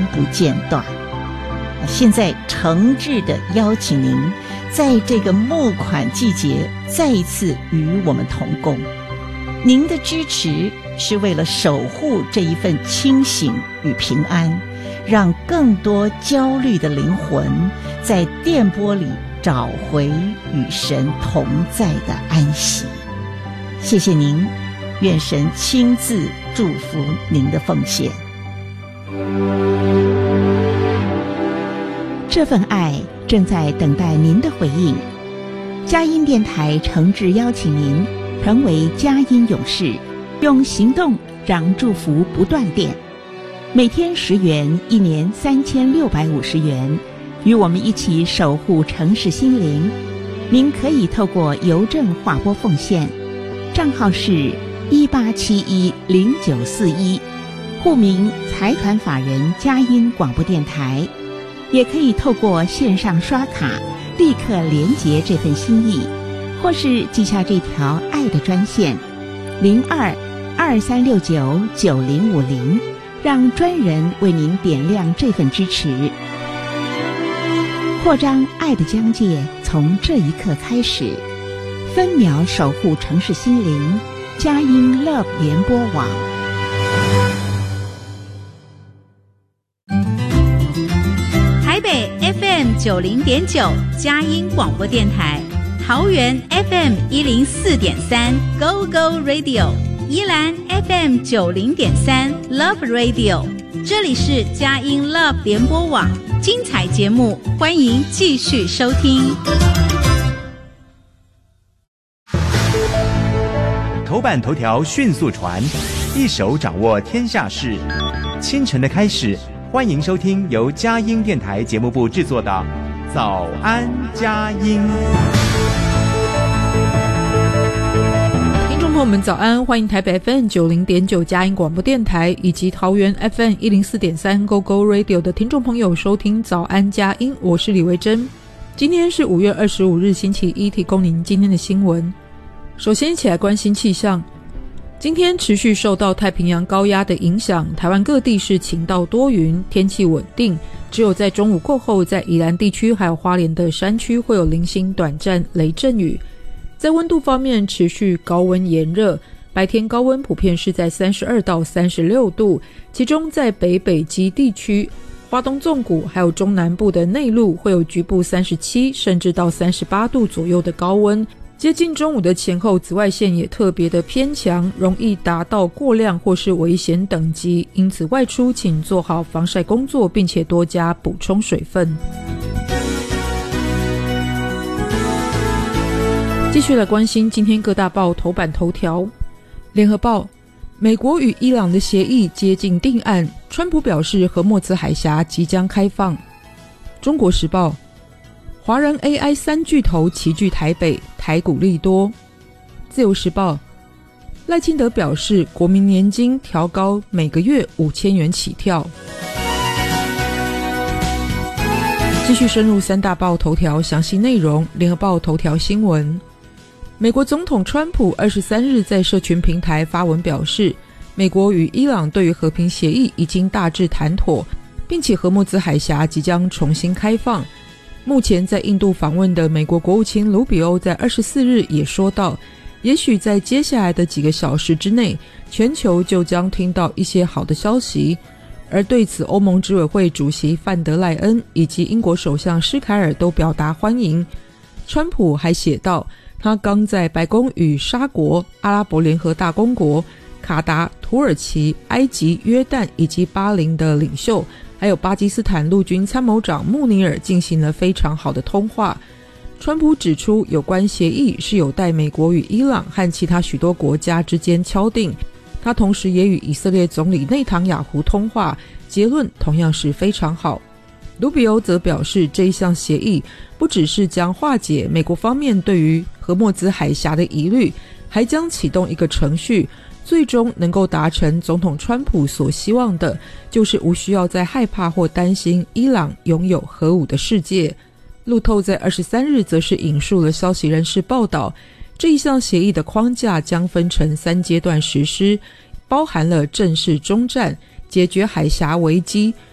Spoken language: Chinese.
不间断。现在诚挚地邀请您在这个募款季节再一次与我们同工。您的支持是为了守护这一份清醒与平安，让更多焦虑的灵魂在电波里找回与神同在的安息。谢谢您，愿神亲自祝福您的奉献。 这份爱正在等待您的回应。佳音电台诚挚邀请您成为佳音勇士，用行动让祝福不断电。每天10元，一年3650元，与我们一起守护城市心灵。您可以透过邮政划拨奉献，账号是18710941，户名财团法人佳音广播电台。也可以透过线上刷卡立刻连结这份心意，或是记下这条爱的专线0223699050，让专人为您点亮这份支持。扩张爱的疆界从这一刻开始，分秒守护城市心灵，佳音 Love 联播网。 台北 FM90.9 佳音广播电台，桃园 FM104.3 Go Go Radio， 宜兰 FM90.3 Love Radio， 这里是佳音 Love 联播网，精彩节目欢迎继续收听。 头版头条迅速传，一手掌握天下事。清晨的开始，欢迎收听由佳音电台节目部制作的《早安佳音》。 听众朋友们早安，欢迎台北 FM90.9 佳音广播电台以及桃园 FM104.3 Go Go Radio 的听众朋友收听早安佳音，我是李维珍。今天是5月25日星期一，提供您今天的新闻。首先一起来关心气象。今天持续受到太平洋高压的影响，台湾各地是晴到多云，天气稳定，只有在中午过后，在宜兰地区还有花莲的山区会有零星短暂雷阵雨。在温度方面持续高温炎热，白天高温普遍是在32到36度，其中在北基地区、花东纵谷还有中南部的内陆会有局部37甚至到38度左右的高温。接近中午的前后，紫外线也特别的偏强，容易达到过量或是危险等级，因此外出请做好防晒工作，并且多加补充水分。继续来关心今天各大报头版头条。联合报，美国与伊朗的协议接近定案，川普表示荷默兹海峡即将开放。中国时报，华人 AI 3巨头齐聚台北，台股利多。自由时报，赖清德表示国民年金调高每个月5000元起跳。继续深入三大报头条详细内容。联合报头条新闻，美国总统川普23日在社群平台发文表示，美国与伊朗对于和平协议已经大致谈妥，并且荷默兹海峡即将重新开放。目前在印度访问的美国国务卿卢比欧在24日也说到，也许在接下来的几个小时之内，全球就将听到一些好的消息。而对此，欧盟执委会主席范德赖恩以及英国首相施凯尔都表达欢迎。川普还写道，他刚在白宫与沙国、阿拉伯联合大公国、卡达、土耳其、埃及、约旦以及巴林的领袖，还有巴基斯坦陆军参谋长穆尼尔进行了非常好的通话。川普指出，有关协议是有待美国与伊朗和其他许多国家之间敲定。他同时也与以色列总理内塔尼亚胡通话，结论同样是非常好。卢比欧则表示，这一项协议不只是将化解美国方面对于荷默兹海峡的疑虑，还将启动一个程序，最终能够达成总统川普所希望的，就是无需要再害怕或担心伊朗拥有核武的世界。路透在23日则是引述了消息人士报道，这一项协议的框架将分成3阶段实施，包含了正式终战、解决海峡危机、